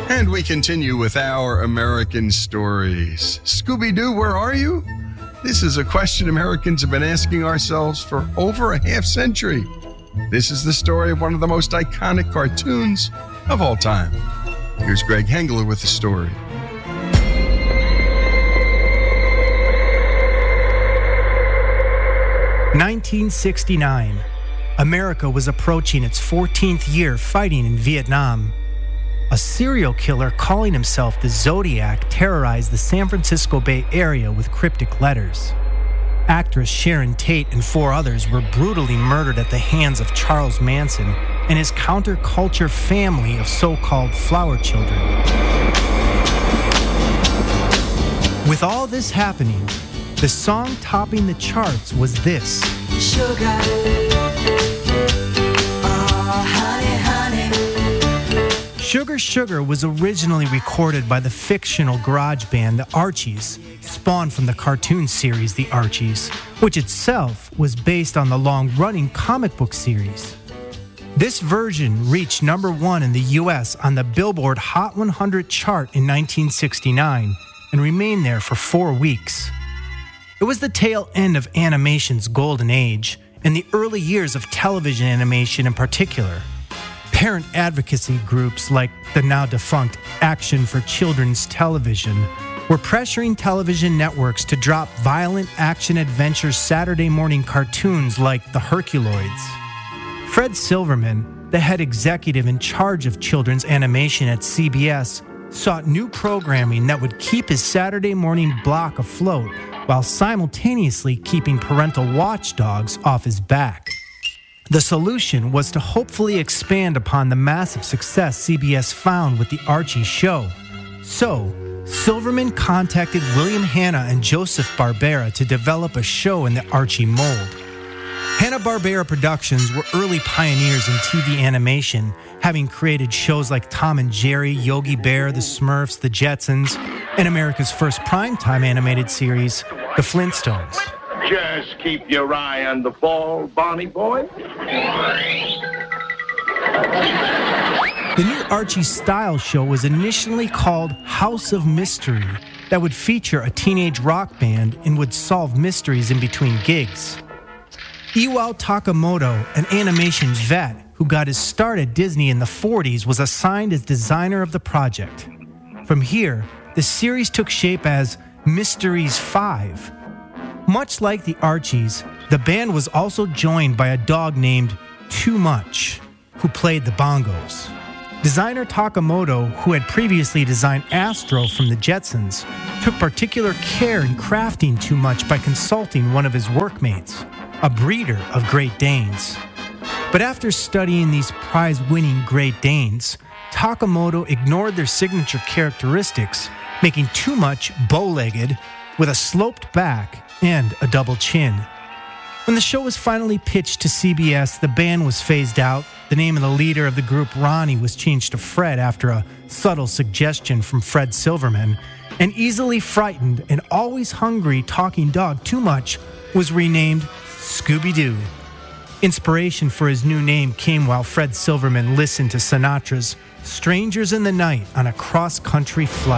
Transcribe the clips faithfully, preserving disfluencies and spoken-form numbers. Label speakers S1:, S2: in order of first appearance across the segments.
S1: And we continue with our American stories. Scooby-Doo, where are you? This is a question Americans have been asking ourselves for over a half century. This is the story of one of the most iconic cartoons of all time. Here's Greg Hengler with the story.
S2: nineteen sixty-nine. America was approaching its fourteenth year fighting in Vietnam. A serial killer calling himself the Zodiac terrorized the San Francisco Bay Area with cryptic letters. Actress Sharon Tate and four others were brutally murdered at the hands of Charles Manson and his counterculture family of so-called flower children. With all this happening, the song topping the charts was this.
S3: Sugar. Oh, honey, honey.
S2: Sugar Sugar was originally recorded by the fictional garage band The Archies, spawned from the cartoon series The Archies, which itself was based on the long-running comic book series. This version reached number one in the U S on the Billboard Hot one hundred chart in nineteen sixty-nine and remained there for four weeks. It was the tail end of animation's golden age and the early years of television animation in particular. Parent advocacy groups like the now-defunct Action for Children's Television were pressuring television networks to drop violent action-adventure Saturday morning cartoons like the Herculoids. Fred Silverman, the head executive in charge of children's animation at C B S, sought new programming that would keep his Saturday morning block afloat while simultaneously keeping parental watchdogs off his back. The solution was to hopefully expand upon the massive success C B S found with the Archie show. So, Silverman contacted William Hanna and Joseph Barbera to develop a show in the Archie mold. Hanna-Barbera Productions were early pioneers in T V animation, having created shows like Tom and Jerry, Yogi Bear, The Smurfs, The Jetsons, and America's first primetime animated series, The Flintstones.
S4: Just keep your eye on the ball, Bonnie boy.
S2: The new Archie style show was initially called House of Mystery, that would feature a teenage rock band and would solve mysteries in between gigs. Iwao Takamoto, an animation vet who got his start at Disney in the forties, was assigned as designer of the project. From here, the series took shape as Mysteries five. Much like the Archies, the band was also joined by a dog named Too Much, who played the bongos. Designer Takamoto, who had previously designed Astro from the Jetsons, took particular care in crafting Too Much by consulting one of his workmates, a breeder of Great Danes. But after studying these prize-winning Great Danes, Takamoto ignored their signature characteristics, making Too Much bow-legged with a sloped back and a double chin. When the show was finally pitched to C B S, the band was phased out. The name of the leader of the group, Ronnie, was changed to Fred after a subtle suggestion from Fred Silverman. An easily frightened and always hungry talking dog, Too Much, was renamed Scooby-Doo. Inspiration for his new name came while Fred Silverman listened to Sinatra's Strangers in the Night on a cross-country flight.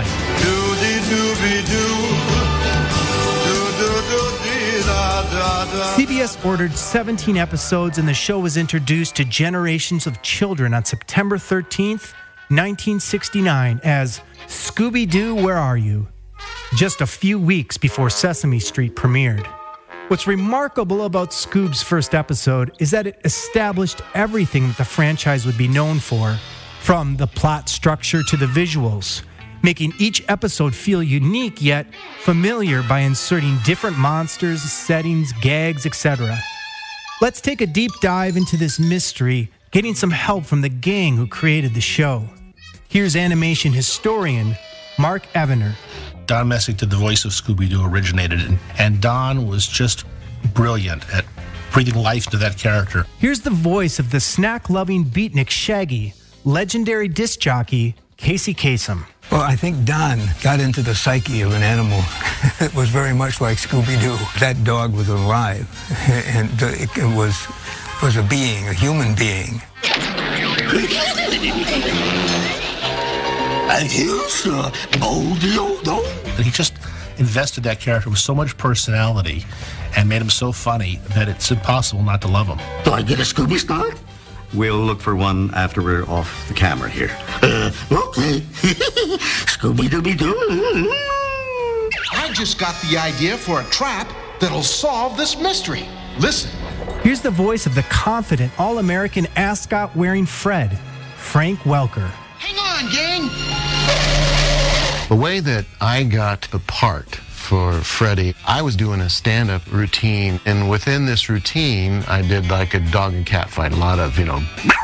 S2: C B S ordered seventeen episodes and the show was introduced to generations of children on September thirteenth, nineteen sixty-nine as Scooby-Doo, Where Are You? Just a few weeks before Sesame Street premiered. What's remarkable about Scoob's first episode is that it established everything that the franchise would be known for, from the plot structure to the visuals, making each episode feel unique yet familiar by inserting different monsters, settings, gags, et cetera. Let's take a deep dive into this mystery, getting some help from the gang who created the show. Here's animation historian Mark Evener.
S5: Don Messick did the voice of Scooby-Doo, originated it, and Don was just brilliant at breathing life to that character.
S2: Here's the voice of the snack-loving beatnik Shaggy, legendary disc jockey Casey Kasem.
S6: Well, I think Don got into the psyche of an animal. It was very much like Scooby-Doo. That dog was alive, and it was, was a being, a human being.
S7: And here's uh, Boldy O'Do.
S5: And he just invested that character with so much personality and made him so funny that it's impossible not to love him.
S7: Do I get a Scooby star?
S8: We'll look for one after we're off the camera here.
S7: Uh, okay. Scooby-Dooby-Doo.
S9: I just got the idea for a trap that'll solve this mystery. Listen.
S2: Here's the voice of the confident, all-American ascot-wearing Fred, Frank Welker.
S9: Hang on, gang.
S10: The way that I got the part for Freddy, I was doing a stand-up routine, and within this routine, I did like a dog and cat fight, a lot of, you know.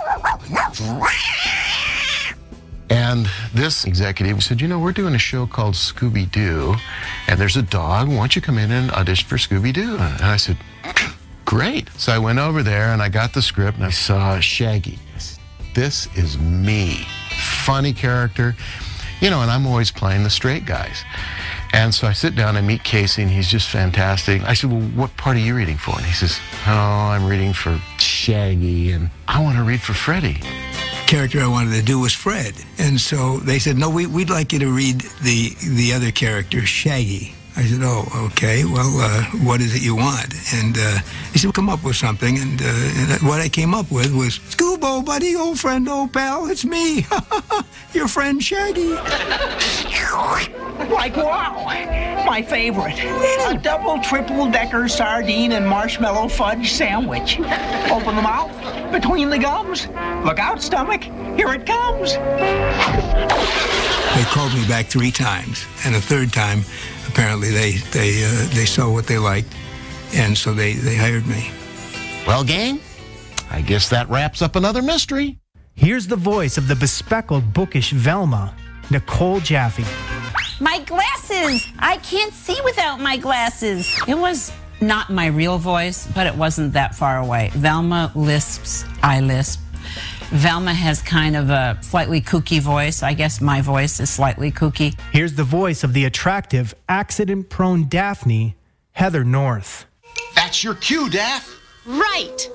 S10: And this executive said, you know, we're doing a show called Scooby-Doo, and there's a dog. Why don't you come in and audition for Scooby-Doo? And I said, great. So I went over there, and I got the script, and I saw Shaggy. This is me. Funny character. You know, and I'm always playing the straight guys. And so I sit down and meet Casey, and he's just fantastic. I said, well, what part are you reading for? And he says, oh, I'm reading for Shaggy, and I want to read for Freddy.
S6: The character I wanted to do was Fred. And so they said, no, we, we'd like you to read the, the other character, Shaggy. I said, oh, okay, well, uh, what is it you want? And uh, he said, well, come up with something. And, uh, and what I came up with was, Scoobo, buddy, old friend, old pal, it's me, your friend Shaggy.
S11: Like, wow, my favorite. A double, triple-decker sardine and marshmallow fudge sandwich. Open the mouth, between the gums. Look out, stomach, here it comes.
S6: They called me back three times, and a third time, apparently they they uh, they saw what they liked, and so they, they hired me.
S10: Well, gang, I guess that wraps up another mystery.
S2: Here's the voice of the bespectacled, bookish Velma, Nicole Jaffe.
S12: My glasses! I can't see without my glasses.
S13: It was not my real voice, but it wasn't that far away. Velma lisps, I lisp. Velma has kind of a slightly kooky voice. I guess my voice is slightly kooky.
S2: Here's the voice of the attractive, accident-prone Daphne, Heather North.
S9: That's your cue, Daph.
S14: Right.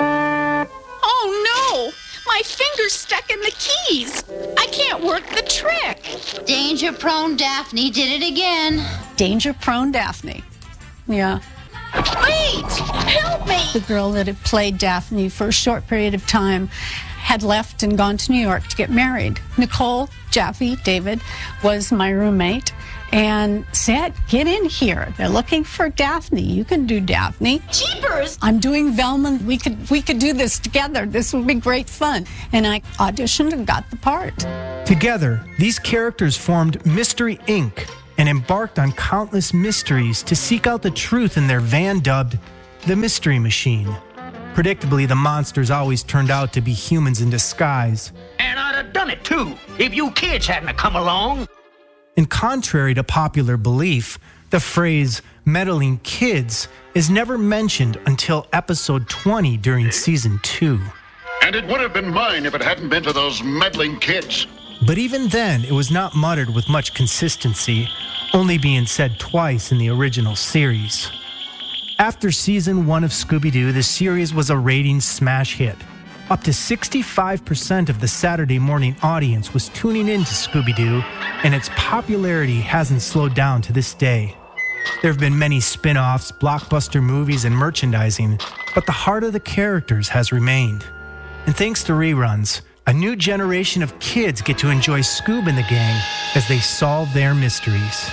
S14: Oh, no. My finger's stuck in the keys. I can't work the trick.
S15: Danger-prone Daphne did it again.
S16: Danger-prone Daphne. Yeah.
S14: Wait! Help me!
S16: The girl that had played Daphne for a short period of time had left and gone to New York to get married. Nicole Jaffe, David, was my roommate and said, get in here. They're looking for Daphne. You can do Daphne.
S14: Jeepers!
S16: I'm doing Velma. We could, we could do this together. This would be great fun. And I auditioned and got the part.
S2: Together, these characters formed Mystery Incorporated and embarked on countless mysteries to seek out the truth in their van dubbed The Mystery Machine. Predictably, the monsters always turned out to be humans in disguise.
S11: And I'd have done it, too, if you kids hadn't come along.
S2: And contrary to popular belief, the phrase meddling kids is never mentioned until episode twenty during season two.
S4: And it would have been mine if it hadn't been for those meddling kids.
S2: But even then, it was not muttered with much consistency, only being said twice in the original series. After season one of Scooby-Doo, the series was a ratings smash hit. Up to sixty-five percent of the Saturday morning audience was tuning in to Scooby-Doo, and its popularity hasn't slowed down to this day. There have been many spin-offs, blockbuster movies, and merchandising, but the heart of the characters has remained. And thanks to reruns, a new generation of kids get to enjoy Scoob and the gang as they solve their mysteries.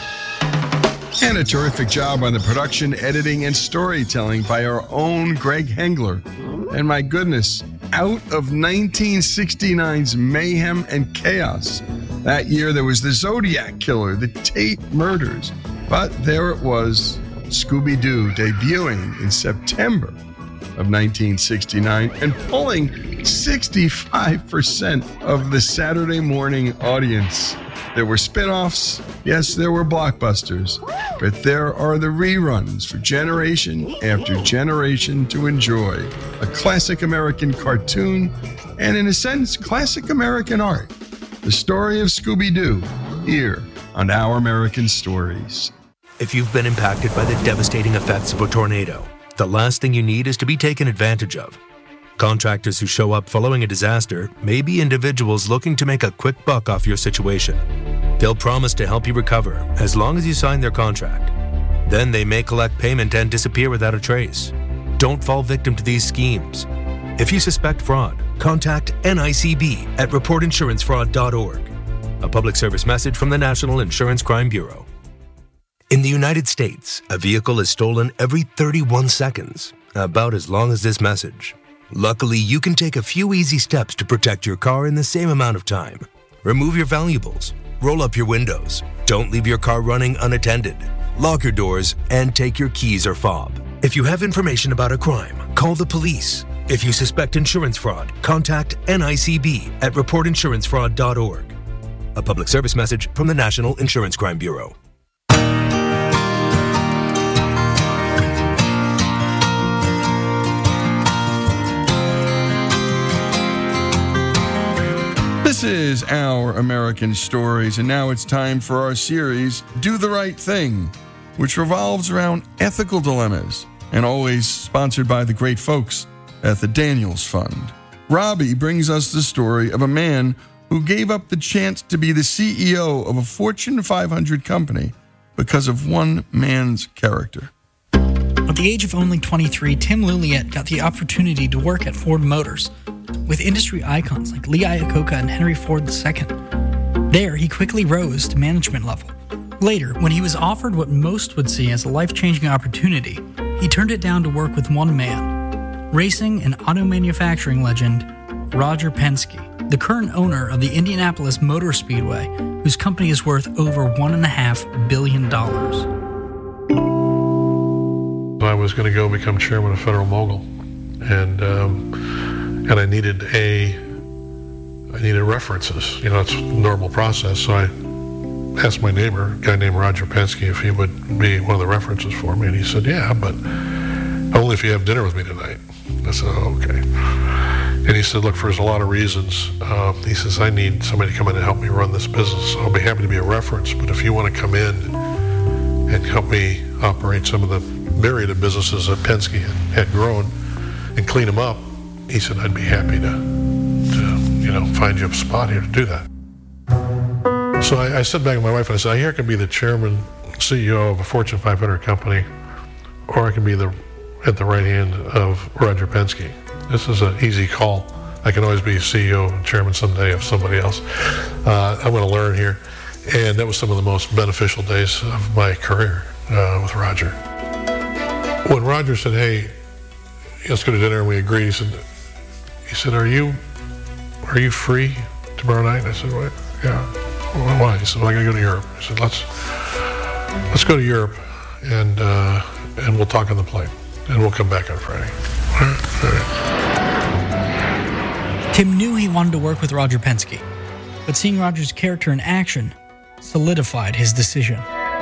S1: And a terrific job on the production, editing, and storytelling by our own Greg Hengler. And my goodness, out of nineteen sixty-nine's mayhem and chaos. That year there was the Zodiac Killer, the Tate murders. But there it was, Scooby-Doo debuting in September of nineteen sixty-nine and pulling sixty-five percent of the Saturday morning audience. There were spin-offs, yes, there were blockbusters, but there are the reruns for generation after generation to enjoy. A classic American cartoon, and in a sense, classic American art. The story of Scooby-Doo, here on Our American Stories.
S17: If you've been impacted by the devastating effects of a tornado, the last thing you need is to be taken advantage of. Contractors who show up following a disaster may be individuals looking to make a quick buck off your situation. They'll promise to help you recover as long as you sign their contract. Then they may collect payment and disappear without a trace. Don't fall victim to these schemes. If you suspect fraud, contact N I C B at report insurance fraud dot org. A public service message from the National Insurance Crime Bureau. In the United States, a vehicle is stolen every thirty-one seconds, about as long as this message. Luckily, you can take a few easy steps to protect your car in the same amount of time. Remove your valuables, roll up your windows, don't leave your car running unattended, lock your doors, and take your keys or fob. If you have information about a crime, call the police. If you suspect insurance fraud, contact N I C B at report insurance fraud dot org. A public service message from the National Insurance Crime Bureau.
S1: This is Our American Stories, and now it's time for our series, Do the Right Thing, which revolves around ethical dilemmas and always sponsored by the great folks at the Daniels Fund. Robbie brings us the story of a man who gave up the chance to be the C E O of a Fortune five hundred company because of one man's character.
S18: At the age of only twenty-three, Tim Luliet got the opportunity to work at Ford Motors with industry icons like Lee Iacocca and Henry Ford the Second. There, he quickly rose to management level. Later, when he was offered what most would see as a life-changing opportunity, he turned it down to work with one man, racing and auto manufacturing legend Roger Penske, the current owner of the Indianapolis Motor Speedway, whose company is worth over one and a half billion dollars.
S19: I was going to go become chairman of Federal Mogul, and um, and I needed a I needed references. You know, it's a normal process. So I asked my neighbor, a guy named Roger Penske, if he would be one of the references for me, and he said, "Yeah, but only if you have dinner with me tonight." I said, oh, "Okay." And he said, "Look, there's a lot of reasons." Uh, he says, "I need somebody to come in and help me run this business. I'll be happy to be a reference, but if you want to come in and help me operate some of the myriad of businesses that Penske had grown and clean them up," he said, "I'd be happy to, to you know, find you a spot here to do that." So I, I sat back with my wife and I said, "I hear I can be the chairman, C E O of a Fortune five hundred company, or I can be the at the right hand of Roger Penske. This is an easy call. I can always be C E O and chairman someday of somebody else. Uh, I'm going to learn here." And that was some of the most beneficial days of my career uh, with Roger. When Roger said, "Hey, let's go to dinner," and we agreed, he said, he said, "Are you, are you free tomorrow night?" And I said, "What? Yeah." "Well, why?" He said, "Well, I got to go to Europe." He said, "Let's, let's go to Europe, and uh, and we'll talk on the plane, and we'll come back on Friday." All right, all right.
S18: Tim knew he wanted to work with Roger Penske, but seeing Roger's character in action solidified his decision.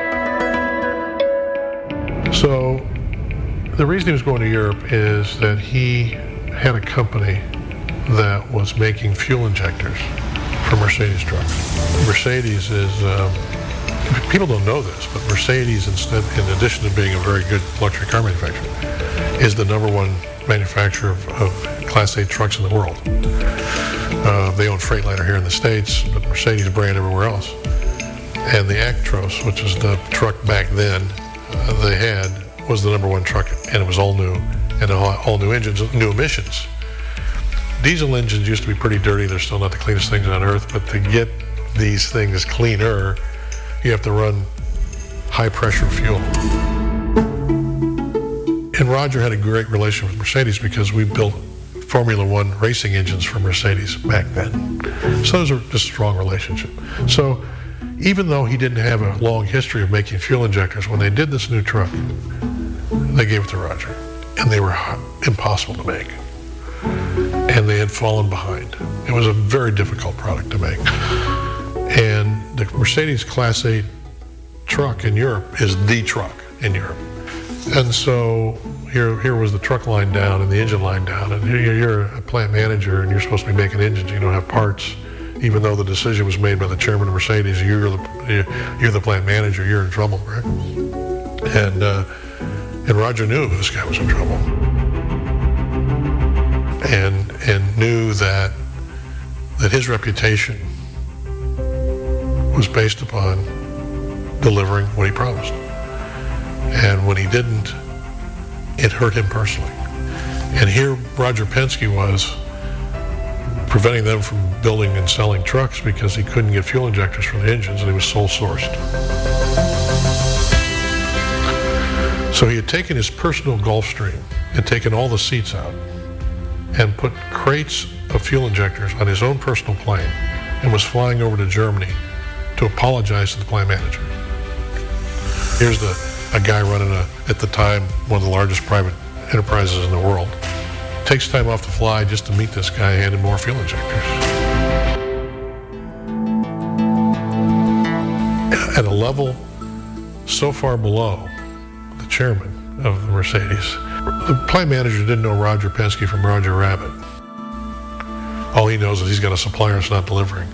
S19: So the reason he was going to Europe is that he had a company that was making fuel injectors for Mercedes trucks. Mercedes is, um, people don't know this, but Mercedes, instead, in addition to being a very good luxury car manufacturer, is the number one manufacturer of, of Class eight trucks in the world. Uh, they own Freightliner here in the States, but Mercedes brand everywhere else. And the Actros, which is the truck back then uh, they had, was the number one truck, and it was all new, and all, all new engines, new emissions. Diesel engines used to be pretty dirty. They're still not the cleanest things on earth, but to get these things cleaner, you have to run high pressure fuel. And Roger had a great relationship with Mercedes because we built Formula One racing engines for Mercedes back then. So it was a just a strong relationship. So even though he didn't have a long history of making fuel injectors, when they did this new truck, they gave it to Roger. And they were impossible to make. And they had fallen behind. It was a very difficult product to make. And the Mercedes Class eight truck in Europe is the truck in Europe. And so here, here was the truck line down and the engine line down. And here you're a plant manager and you're supposed to be making engines. You don't have parts. Even though the decision was made by the chairman of Mercedes, you're the, you're the plant manager, you're in trouble, right? And, uh, and Roger knew this guy was in trouble. And, and knew that, that his reputation was based upon delivering what he promised. And when he didn't, it hurt him personally. And here Roger Penske was preventing them from building and selling trucks because he couldn't get fuel injectors for the engines, and he was sole sourced. So he had taken his personal Gulfstream and taken all the seats out and put crates of fuel injectors on his own personal plane and was flying over to Germany to apologize to the plant manager. Here's the a guy running, a, at the time, one of the largest private enterprises in the world. Takes time off to fly just to meet this guy and hand him more fuel injectors. At a level so far below the chairman of the Mercedes, the plant manager didn't know Roger Penske from Roger Rabbit. All he knows is he's got a supplier that's not delivering.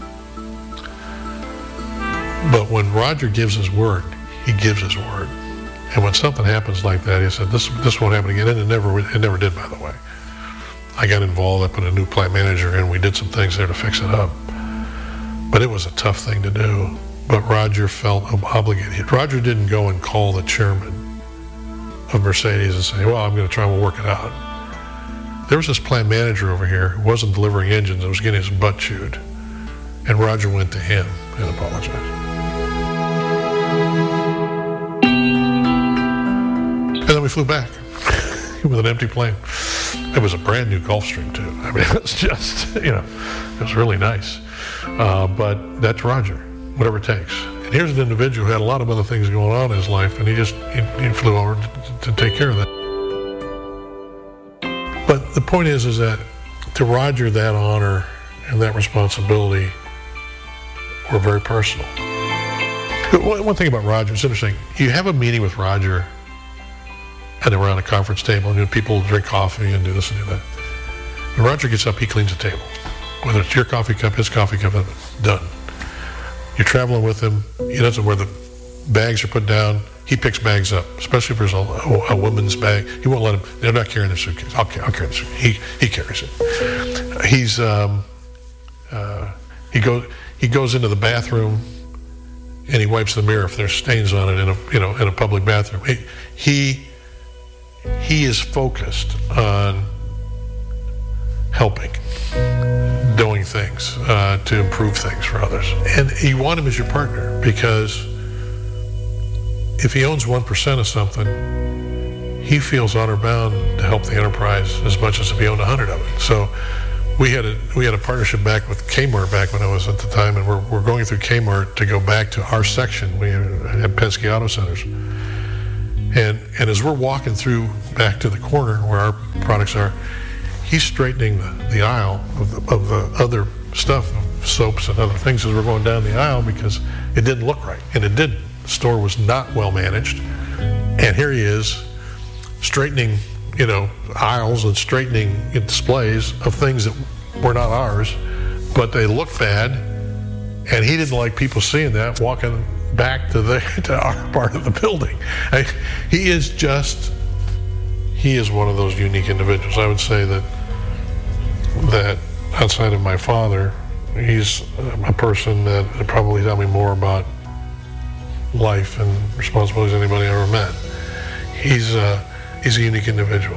S19: But when Roger gives his word, he gives his word. And when something happens like that, he said, this this won't happen again. And it never, it never did, by the way. I got involved, I put a new plant manager in, we did some things there to fix it up. But it was a tough thing to do. But Roger felt obligated. Roger didn't go and call the chairman of Mercedes and say, well, I'm going to try and work it out. There was this plant manager over here who wasn't delivering engines and was getting his butt chewed. And Roger went to him and apologized. And then we flew back with an empty plane. It was a brand new Gulfstream too. I mean, it was just, you know, it was really nice. Uh, but that's Roger, whatever it takes. And here's an individual who had a lot of other things going on in his life, and he just he, he flew over to, to take care of that. But the point is, is that to Roger, that honor and that responsibility were very personal. One, one thing about Roger, it's interesting. You have a meeting with Roger, and they're around a conference table, and you know, people drink coffee and do this and do that. When Roger gets up, he cleans the table. Whether it's your coffee cup, his coffee cup, done. You're traveling with him. He doesn't where the bags are put down. He picks bags up, especially if there's a, a, a woman's bag. He won't let him. They're not carrying the suitcase. I'll, I'll carry the suitcase. He he carries it. He's um, uh, he goes he goes into the bathroom, and he wipes the mirror if there's stains on it in a you know in a public bathroom. He he. He is focused on helping, doing things uh, to improve things for others. And you want him as your partner because if he owns one percent of something, he feels honor bound to help the enterprise as much as if he owned one hundred of it. So we had a we had a partnership back with Kmart back when I was at the time, and we're, we're going through Kmart to go back to our section. We had Penske Auto Centers. And and as we're walking through back to the corner where our products are, he's straightening the, the aisle of the, of the other stuff, of soaps and other things as we're going down the aisle because it didn't look right. And it didn't. The store was not well managed. And here he is straightening, you know, aisles and straightening displays of things that were not ours, but they looked bad. And he didn't like people seeing that walking back to the to our part of the building. I, he is just he is one of those unique individuals. I would say that that outside of my father, he's a person that probably taught me more about life and responsibilities than anybody I ever met. He's uh, he's a unique individual.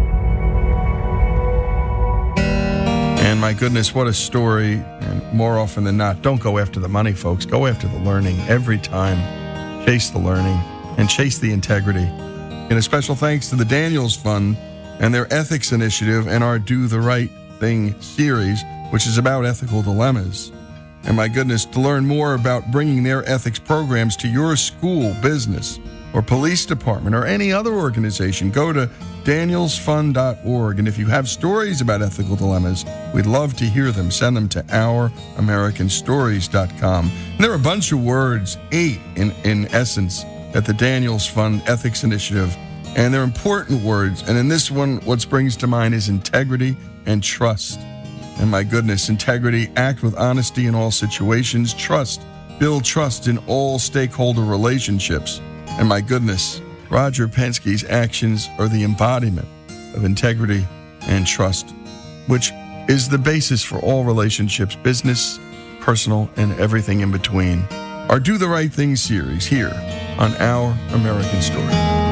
S1: And my goodness, what a story. And more often than not, don't go after the money, folks. Go after the learning every time. Chase the learning and chase the integrity. And a special thanks to the Daniels Fund and their ethics initiative and our Do the Right Thing series, which is about ethical dilemmas. And my goodness, to learn more about bringing their ethics programs to your school, business, or police department, or any other organization, go to daniels fund dot org. And if you have stories about ethical dilemmas, we'd love to hear them. Send them to our american stories dot com. And there are a bunch of words, eight in, in essence, at the Daniels Fund Ethics Initiative. And they're important words. And in this one, what springs to mind is integrity and trust. And my goodness, integrity, act with honesty in all situations. Trust, build trust in all stakeholder relationships. And my goodness, Roger Penske's actions are the embodiment of integrity and trust, which is the basis for all relationships, business, personal, and everything in between. our Do the Right Thing series here on Our American Story.